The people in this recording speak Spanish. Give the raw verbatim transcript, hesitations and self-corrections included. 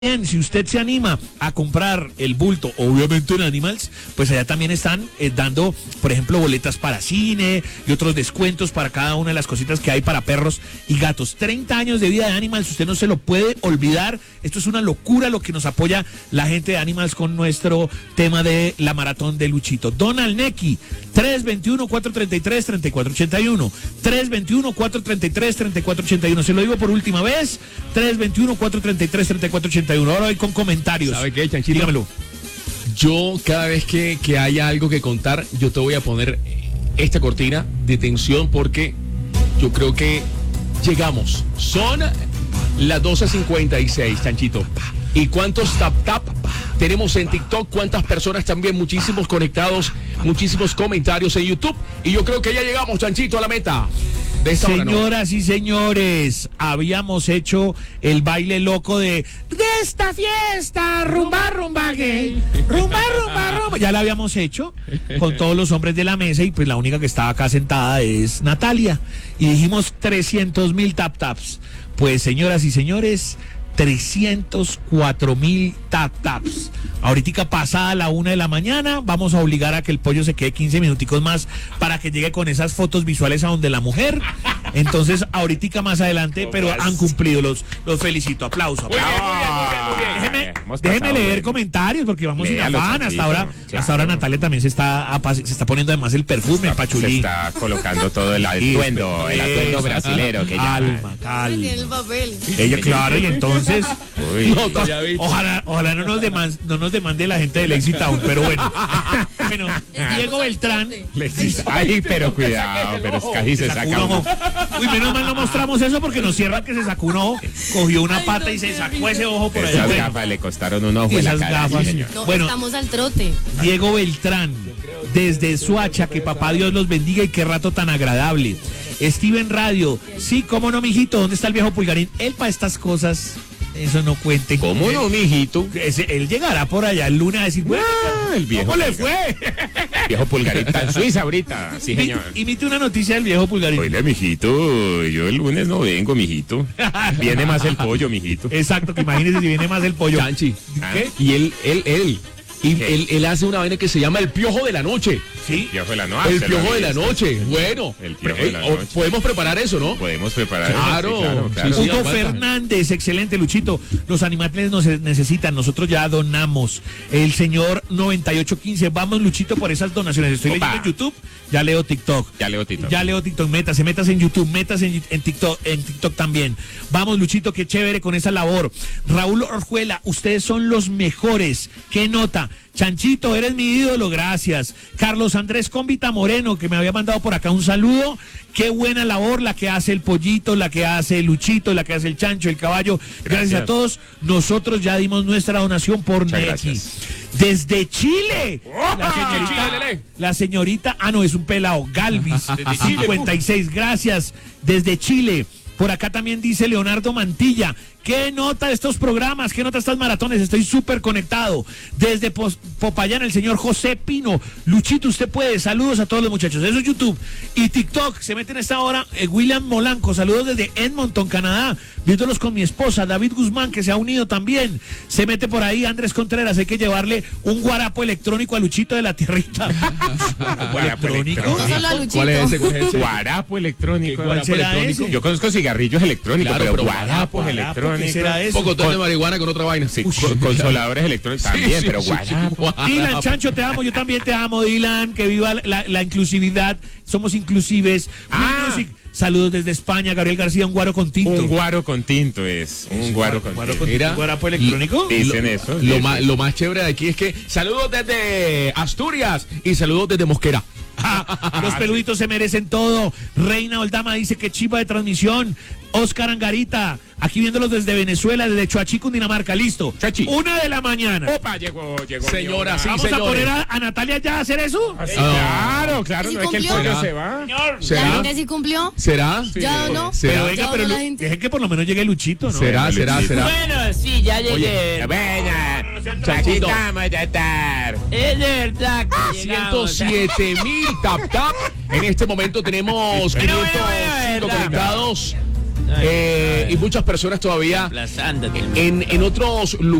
Bien, si usted se anima a comprar el bulto, obviamente en Animals, pues allá también están eh, dando, por ejemplo, boletas para cine y otros descuentos para cada una de las cositas que hay para perros y gatos. treinta años de vida de Animals, usted no se lo puede olvidar. Esto es una locura lo que nos apoya la gente de Animals con nuestro tema de la maratón de Luchito. Donald Neki, tres dos uno, cuatro tres tres, tres cuatro ocho uno. tres dos uno, cuatro tres tres, tres cuatro ocho uno. Se lo digo por última vez, tres dos uno, cuatro tres tres, tres cuatro ocho uno. Ahora voy con comentarios. ¿Sabe qué, Chanchito? Dígamelo. Yo, cada vez que, que haya algo que contar, yo te voy a poner esta cortina de tensión porque yo creo que llegamos. Son las doce cincuenta y seis, Chanchito. ¿Y cuántos tap tap tenemos en TikTok? ¿Cuántas personas también? Muchísimos conectados, muchísimos comentarios en YouTube. Y yo creo que ya llegamos, Chanchito, a la meta. De esta hora, ¿no? Señoras y señores, habíamos hecho el baile loco de de esta fiesta, rumba, rumba gay, rumba, rumba, rumba. Ya la habíamos hecho con todos los hombres de la mesa y pues la única que estaba acá sentada es Natalia. Y dijimos trescientos mil tap taps. Pues señoras y señores, trescientos cuatro mil tap taps. Ahorita pasada la una de la mañana, vamos a obligar a que el pollo se quede quince minuticos más para que llegue con esas fotos visuales a donde la mujer. Entonces, ahorita más adelante, pero han cumplido, los, los felicito. Aplauso, aplauso. Muy bien, muy bien, muy bien. Déjeme, Hemos déjeme pasado leer bien. comentarios porque vamos sin Léalo, afán. Hasta Chanchito, ahora, claro. hasta ahora Natalia también se está, apa- se está poniendo además el perfume, el Se pachulí. está colocando todo el atuendo, el atuendo Eso. brasilero que llaman. Calma, calma. Tiene el papel. Ella, claro, y entonces, Uy, No, todavía vi. ojalá, ojalá no nos deman- no nos demande la gente del Exit Town, pero bueno. Bueno, Diego Beltrán. ay, pero cuidado, pero es casi se Se sacó saca un uno. ojo. Uy, menos mal no mostramos eso porque nos cierran que se sacó un ojo, cogió una Ay, pata no, y se qué sacó risa. ese ojo por allá. Esas Bueno, gafas le costaron un ojo en la esas cara, sí, gafas. señor. No, Bueno. estamos al trote. Diego Beltrán, desde Suacha, que papá Dios los bendiga y qué rato tan agradable. Steven Radio, sí, cómo no, mijito, ¿dónde está el viejo Pulgarín? Él para estas cosas, eso no cuente. ¿Cómo no, mijito? Ese- él llegará por allá el lunes a decir, bueno, Ah, el viejo ¿cómo le Pulgar. fue? Viejo Pulgarita en Suiza ahorita, sí, Imi- señor. Imite una noticia del viejo Pulgarín. Oiga, mijito, yo el lunes no vengo, mijito. Viene más el pollo, mijito. Exacto, que imagínese si viene más el pollo. Chanchi. ¿Qué? Y él, él, él. Y ¿Qué? él, él hace una vaina que se llama el piojo de la noche. Sí. Piojo de la noche. el se lo piojo de la visto. noche. Bueno. El piojo eh, de la o- noche. Podemos preparar eso, ¿no? Podemos preparar eso, Claro, sí, claro, sí, claro. sí. Hugo aguanta. Fernández, excelente, Luchito. Los animales nos necesitan, nosotros ya donamos. El señor noventa y ocho quince, vamos, Luchito, por esas donaciones. Estoy Opa. leyendo en YouTube, ya leo TikTok. Ya leo Tito. Ya leo TikTok, métase, metas en YouTube, metas en, en TikTok, en TikTok también. Vamos, Luchito, qué chévere con esa labor. Raúl Orjuela, ustedes son los mejores. ¿Qué nota? Chanchito, eres mi ídolo, gracias. Carlos Andrés Cómbita Moreno, que me había mandado por acá un saludo. Qué buena labor la que hace el pollito, la que hace el Luchito, la que hace el Chancho, el caballo. Gracias, Gracias. a todos. Nosotros ya dimos nuestra donación por Muchas Neki. gracias. Desde Chile. La Chile, señorita, lele. la señorita, ah no, es un pelado, Galvis, cincuenta y seis, gracias, desde Chile. Por acá también dice Leonardo Mantilla, ¿qué nota estos programas? ¿Qué nota estas maratones? Estoy súper conectado. Desde Pos- Popayán, el señor José Pino. Luchito, usted puede. Saludos a todos los muchachos. Eso es YouTube. Y TikTok, se mete en esta hora. eh, William Molanco, saludos desde Edmonton, Canadá. Viéndolos con mi esposa, David Guzmán, que se ha unido también. Se mete por ahí Andrés Contreras. Hay que llevarle un guarapo electrónico a Luchito de la tierrita. Guarapo ¿Electrónico? No solo a Luchito. ¿Cuál es ese? ¿Cuál es ese? Guarapo electrónico. ¿Qué guarapo será electrónico? ese? Yo conozco cigarrillos electrónicos, Claro, pero pero guarapos guarapo, electrónicos. ¿qué será eso? Poco de marihuana con otra vaina. Sí, Uy, con- consoladores electrónicos Sí, también, sí, pero sí, guarapo. sí. Dylan, Chancho, te amo, yo también te amo, Dylan, que viva la, la inclusividad, somos inclusives. Ah. Music, saludos desde España, Gabriel García, un guaro con tinto. Un guaro con tinto es. Un guaro con Guaro tinto. con Mira. tinto, guarapo electrónico. Dicen eso. Lo dicen. más, lo más chévere de aquí es que saludos desde Asturias y saludos desde Mosquera. Ah, los peluditos se merecen todo. Reina Oldama dice que chiva de transmisión. Oscar Angarita, aquí viéndolos desde Venezuela, desde Choachí, Cundinamarca, listo. Choachí. Una de la mañana. Opa, llegó, llegó. Señora, mi sí, hora. Vamos a señores. poner a, a Natalia ya a hacer eso. Ah, sí, claro, claro, ¿Y no es que el cumplió? pollo se va. ¿La ¿Será? gente sí cumplió? ¿Será? ¿Ya o no? ¿Será? Pero venga, Ya pero habló la Lu- gente. dejen que por lo menos llegue Luchito, ¿no? ¿Será? ¿Será? Luchito. ¿Será? Bueno, sí, ya llegué. Buena. Aquí Chanchito. estamos ya estar. Es de verdad que ciento llegamos. siete mil tap tap. En este momento tenemos Pero bueno, quinientos bueno, cinco verdad. conectados. eh, y muchas personas todavía Aplazándote. en, en otros lugares.